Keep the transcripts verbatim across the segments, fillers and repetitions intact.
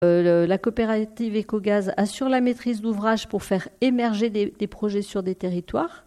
Euh, la coopérative Ecogaz assure la maîtrise d'ouvrage pour faire émerger des, des projets sur des territoires.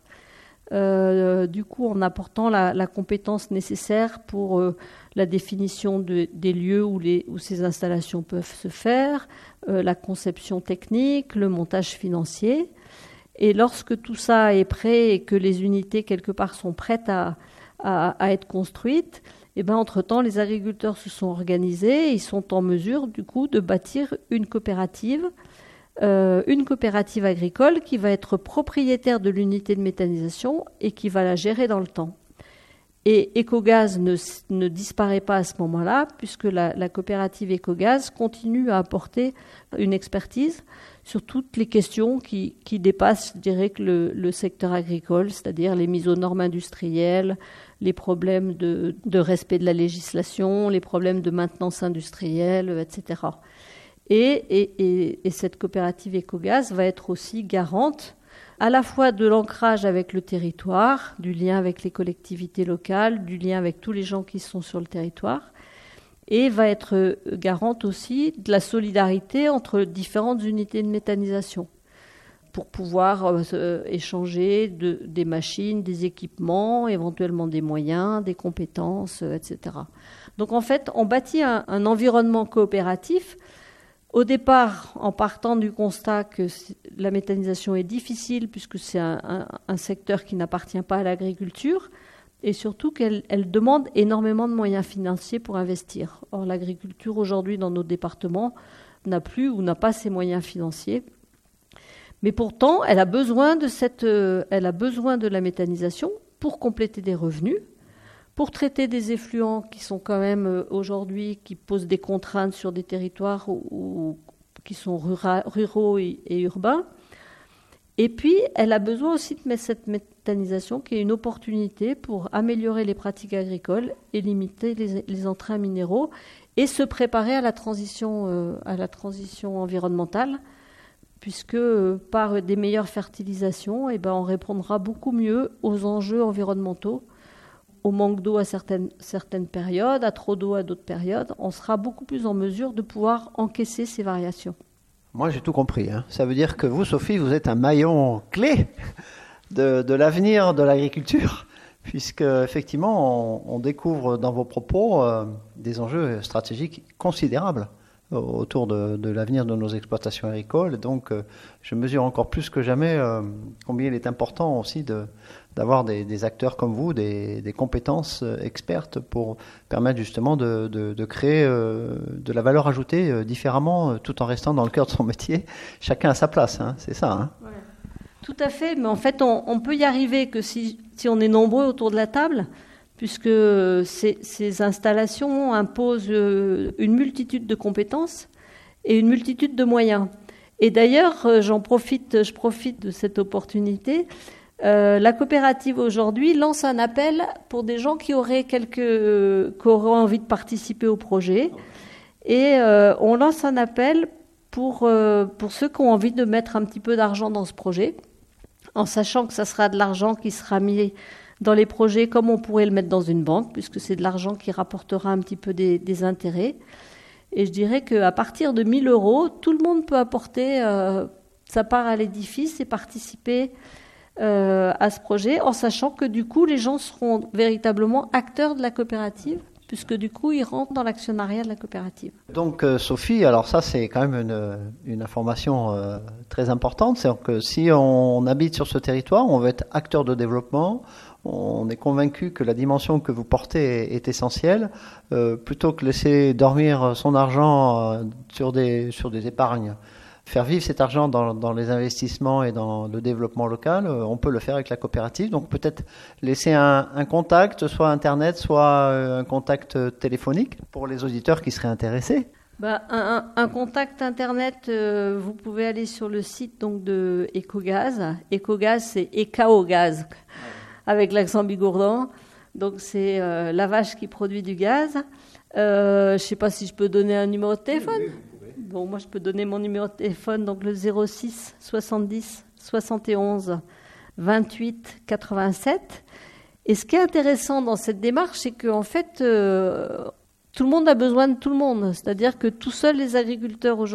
Euh, du coup, en apportant la, la compétence nécessaire pour euh, la définition de, des lieux où, les, où ces installations peuvent se faire, euh, la conception technique, le montage financier. Et lorsque tout ça est prêt et que les unités, quelque part, sont prêtes à, à, à être construites, et ben, entre-temps, les agriculteurs se sont organisés et ils sont en mesure, du coup, de bâtir une coopérative Euh, une coopérative agricole qui va être propriétaire de l'unité de méthanisation et qui va la gérer dans le temps. Et Ecogaz ne, ne disparaît pas à ce moment-là, puisque la, la coopérative Ecogaz continue à apporter une expertise sur toutes les questions qui, qui dépassent, je dirais, que le, le secteur agricole, c'est-à-dire les mises aux normes industrielles, les problèmes de, de respect de la législation, les problèmes de maintenance industrielle, et cetera. Et, et, et, et cette coopérative Ecogaz va être aussi garante à la fois de l'ancrage avec le territoire, du lien avec les collectivités locales, du lien avec tous les gens qui sont sur le territoire, et va être garante aussi de la solidarité entre différentes unités de méthanisation pour pouvoir euh, échanger de, des machines, des équipements, éventuellement des moyens, des compétences, euh, et cetera. Donc en fait, on bâtit un, un environnement coopératif. Au départ, en partant du constat que la méthanisation est difficile puisque c'est un, un, un secteur qui n'appartient pas à l'agriculture et surtout qu'elle elle demande énormément de moyens financiers pour investir. Or, l'agriculture aujourd'hui dans nos départements n'a plus ou n'a pas ces moyens financiers. Mais pourtant, elle a besoin de cette, euh, elle a besoin de la méthanisation pour compléter des revenus, pour traiter des effluents qui sont quand même euh, aujourd'hui, qui posent des contraintes sur des territoires où, où, qui sont rura, ruraux et, et urbains. Et puis, elle a besoin aussi de mettre cette méthanisation qui est une opportunité pour améliorer les pratiques agricoles et limiter les, les entrains minéraux et se préparer à la transition, euh, à la transition environnementale, puisque euh, par des meilleures fertilisations, eh ben, on répondra beaucoup mieux aux enjeux environnementaux, au manque d'eau à certaines, certaines périodes, à trop d'eau à d'autres périodes, on sera beaucoup plus en mesure de pouvoir encaisser ces variations. Moi, j'ai tout compris. Hein. Ça veut dire que vous, Sophie, vous êtes un maillon clé de, de l'avenir de l'agriculture, puisque effectivement, on, on découvre dans vos propos euh, des enjeux stratégiques considérables autour de, de l'avenir de nos exploitations agricoles. Donc, euh, je mesure encore plus que jamais euh, combien il est important aussi de, d'avoir des, des acteurs comme vous, des, des compétences expertes pour permettre justement de, de, de créer euh, de la valeur ajoutée euh, différemment, euh, tout en restant dans le cœur de son métier. Chacun à sa place, hein, c'est ça. Hein. Ouais. Tout à fait, mais en fait, on, on peut y arriver que si, si on est nombreux autour de la table, puisque ces, ces installations imposent une multitude de compétences et une multitude de moyens. Et d'ailleurs, j'en profite, je profite de cette opportunité. Euh, la coopérative aujourd'hui lance un appel pour des gens qui auraient quelques, euh, qui auraient envie de participer au projet. Et euh, on lance un appel pour, euh, pour ceux qui ont envie de mettre un petit peu d'argent dans ce projet, en sachant que ça sera de l'argent qui sera mis dans les projets comme on pourrait le mettre dans une banque, puisque c'est de l'argent qui rapportera un petit peu des, des intérêts. Et je dirais qu'à partir de mille euros, tout le monde peut apporter euh, sa part à l'édifice et participer euh, à ce projet, en sachant que du coup, les gens seront véritablement acteurs de la coopérative, puisque du coup, ils rentrent dans l'actionnariat de la coopérative. Donc, euh, Sophie, alors ça, c'est quand même une, une information euh, très importante. C'est que si on habite sur ce territoire, on veut être acteur de développement. On est convaincu que la dimension que vous portez est, est essentielle. Euh, plutôt que laisser dormir son argent euh, sur des, sur des épargnes, faire vivre cet argent dans, dans les investissements et dans le développement local, euh, on peut le faire avec la coopérative. Donc peut-être laisser un, un contact, soit Internet, soit euh, un contact téléphonique pour les auditeurs qui seraient intéressés. Bah, un, un contact Internet, euh, vous pouvez aller sur le site donc, de Ecogaz. Ecogaz, c'est Ecaogaz, avec l'accent bigourdan. Donc c'est euh, la vache qui produit du gaz. Euh, je ne sais pas si je peux donner un numéro de téléphone. Oui, oui, oui. Bon, moi je peux donner mon numéro de téléphone, donc le zéro six soixante-dix soixante et onze vingt-huit quatre-vingt-sept. Et ce qui est intéressant dans cette démarche, c'est qu'en fait, euh, tout le monde a besoin de tout le monde. C'est-à-dire que tout seuls les agriculteurs aujourd'hui